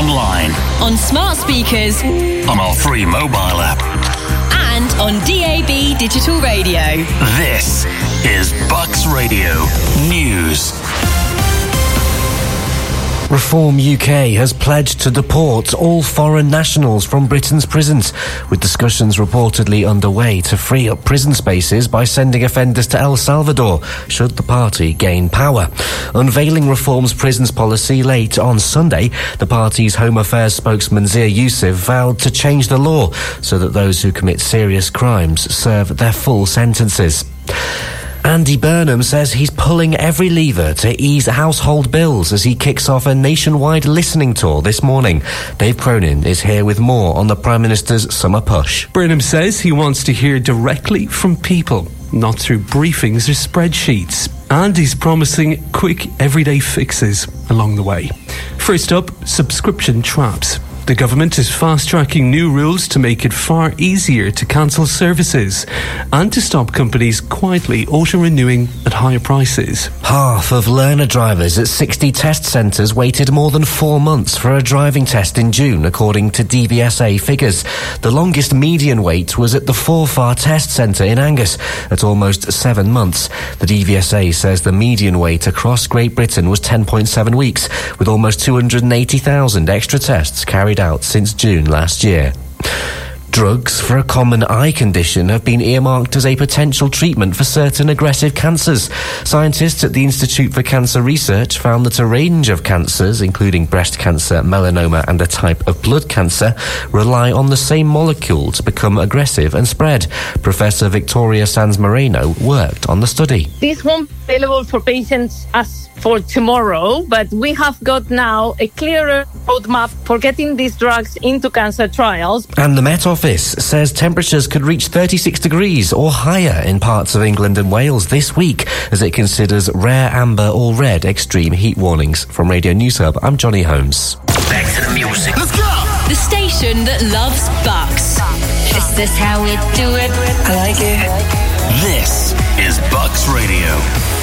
online, on smart speakers, on our free mobile app, and on DAB digital radio. This is Bucks Radio News. Reform UK has pledged to deport all foreign nationals from Britain's prisons, with discussions reportedly underway to free up prison spaces by sending offenders to El Salvador, should the party gain power. Unveiling Reform's prisons policy late on Sunday, the party's Home Affairs spokesman Zia Youssef vowed to change the law so that those who commit serious crimes serve their full sentences. Andy Burnham says he's pulling every lever to ease household bills as he kicks off a nationwide listening tour this morning. Dave Cronin is here with more on the Prime Minister's summer push. Burnham says he wants to hear directly from people, not through briefings or spreadsheets. And he's promising quick, everyday fixes along the way. First up, subscription traps. The government is fast-tracking new rules to make it far easier to cancel services and to stop companies quietly auto-renewing at higher prices. Half of learner drivers at 60 test centres waited more than 4 months for a driving test in June, according to DVSA figures. The longest median wait was at the Forfar Test Centre in Angus, at almost 7 months. The DVSA says the median wait across Great Britain was 10.7 weeks, with almost 280,000 extra tests carried out since June last year. Drugs for a common eye condition have been earmarked as a potential treatment for certain aggressive cancers. Scientists at the Institute for Cancer Research found that a range of cancers, including breast cancer, melanoma and a type of blood cancer, rely on the same molecule to become aggressive and spread. Professor Victoria Sanz Moreno worked on the study. This won't be available for patients as for tomorrow, but we have got now a clearer roadmap for getting these drugs into cancer trials. And the Met Office says temperatures could reach 36 degrees or higher in parts of England and Wales this week as it considers rare amber or red extreme heat warnings. From Radio News Hub, I'm Johnny Holmes. Back to the music. Let's go! The station that loves Bucks. Is this how we do it? I like it. This is Bucks Radio.